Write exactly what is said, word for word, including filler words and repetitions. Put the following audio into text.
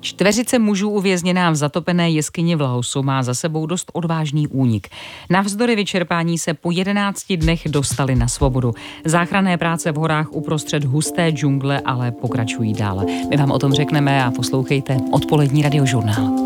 Čtveřice mužů uvězněná v zatopené jeskyni v Laosu má za sebou dost odvážný únik. Navzdory vyčerpání se po jedenácti dnech dostali na svobodu. Záchranné práce v horách uprostřed husté džungle ale pokračují dále. My vám o tom řekneme a poslouchejte odpolední radiožurnál.